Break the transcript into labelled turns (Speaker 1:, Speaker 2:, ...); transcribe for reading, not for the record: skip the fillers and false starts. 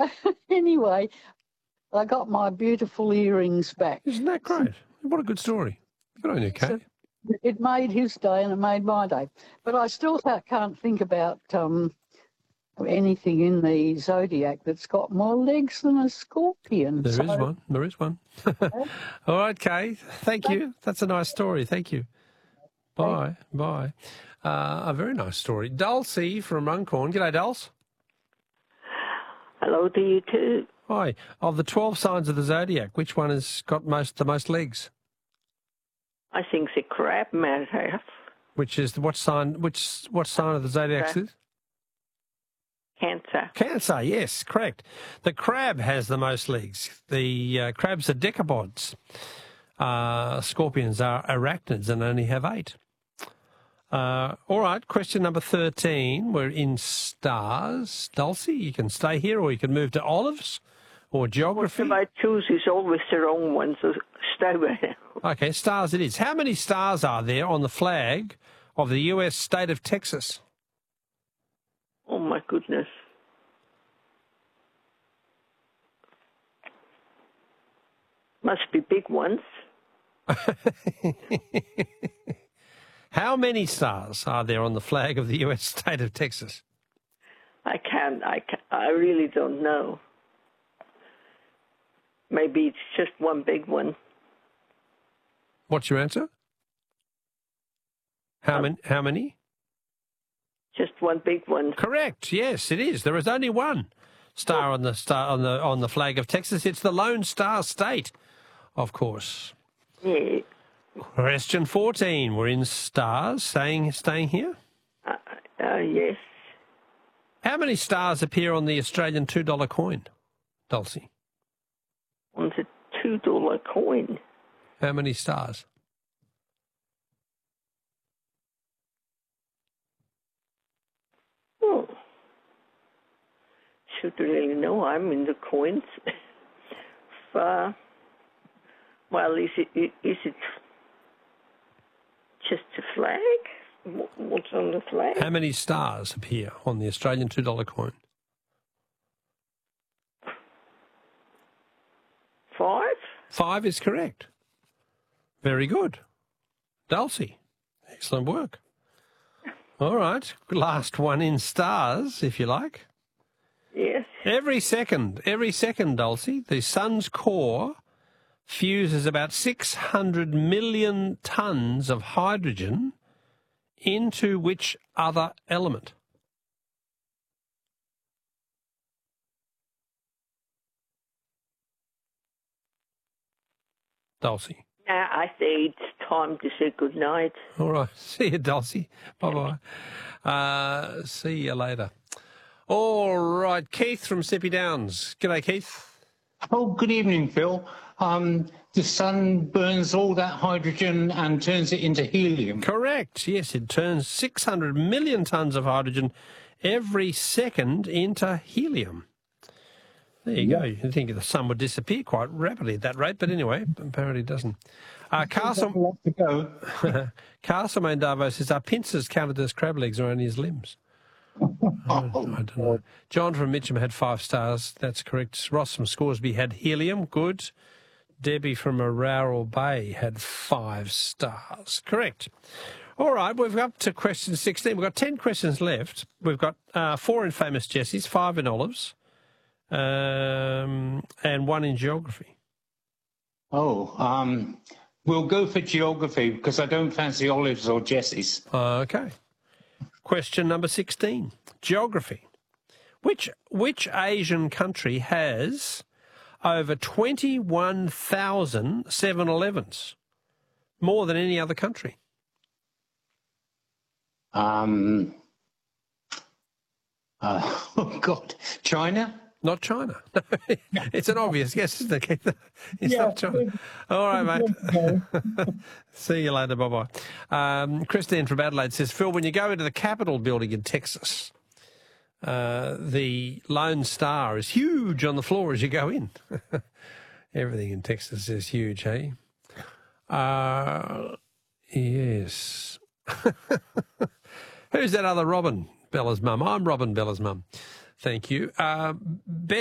Speaker 1: Anyway, I got my beautiful earrings back.
Speaker 2: Isn't that great? What a good story. Good on you, Kay.
Speaker 1: So it made his day and it made my day. But I still can't think about anything in the zodiac that's got more legs than a scorpion.
Speaker 2: There is one. There is one. All right, Kay. Thank you. That's a nice story. Thank you. Bye. Bye. A very nice story. Dulcie from Runcorn. G'day, Dulce.
Speaker 3: Hello to you too.
Speaker 2: Hi. Of the 12 signs of the zodiac, which one has got the most legs?
Speaker 3: I think the crab might have.
Speaker 2: Which is what sign of the zodiac is this?
Speaker 3: Cancer.
Speaker 2: Cancer, yes, correct. The crab has the most legs. The crabs are decapods. Scorpions are arachnids and only have 8. All right, question number 13. We're in stars. Dulcie, you can stay here or you can move to olives or geography.
Speaker 3: What I choose is always the wrong one, so stay with it.
Speaker 2: Okay, stars it is. How many stars are there on the flag of the U.S. state of Texas?
Speaker 3: Oh, my goodness. Must be big ones.
Speaker 2: How many stars are there on the flag of the U.S. state of Texas?
Speaker 3: I really don't know. Maybe it's just one big one.
Speaker 2: What's your answer? How many?
Speaker 3: Just one big one.
Speaker 2: Correct. Yes, it is. There is only one star on the flag of Texas. It's the Lone Star State, of course.
Speaker 3: Yeah.
Speaker 2: Question 14. We're in stars. Staying here.
Speaker 3: Yes.
Speaker 2: How many stars appear on the Australian $2 coin, Dulcie?
Speaker 3: On the $2 coin.
Speaker 2: How many stars?
Speaker 3: Oh. Should really know. I'm in the coins. Well, is it just a flag? What's on the flag?
Speaker 2: How many stars appear on the Australian $2 coin?
Speaker 3: 5?
Speaker 2: 5 is correct. Very good. Dulcie, excellent work. All right, last one in stars, if you like.
Speaker 3: Yes.
Speaker 2: Every second, Dulcie, the sun's core fuses about 600 million tonnes of hydrogen into which other element? Dulcie.
Speaker 3: I say it's time to say good night.
Speaker 2: All right. See you, Dulcie. Bye-bye. See you later. All right. Keith from Sippy Downs. G'day, Keith.
Speaker 4: Oh, good evening, Phil. The sun burns all that hydrogen and turns it into helium.
Speaker 2: Correct. Yes, it turns 600 million tonnes of hydrogen every second into helium. There you go. You'd think the sun would disappear quite rapidly at that rate, but anyway, apparently it doesn't. Castle Davos says, are pincers counted as crab legs or only as limbs? I don't know. John from Mitcham had 5 stars. That's correct. Ross from Scoresby had helium. Good. Debbie from Araral Bay had 5 stars. Correct. All right, we've up to question 16. We've got 10 questions left. We've got 4 in Famous Jessies, 5 in Olives, and 1 in Geography.
Speaker 4: We'll go for Geography because I don't fancy Olives or Jessies.
Speaker 2: Okay. Question number 16. Geography. Which Asian country has over 21,000 7-Elevens? More than any other country.
Speaker 4: Oh, God. China?
Speaker 2: Not China. It's an obvious guess, isn't it? It's not China. All right, mate. See you later. Bye-bye. Christine from Adelaide says, Phil, when you go into the Capitol building in Texas, the Lone Star is huge on the floor as you go in. Everything in Texas is huge, hey? Yes. Who's that other Robin? Bella's mum. I'm Robin, Bella's mum. Thank you.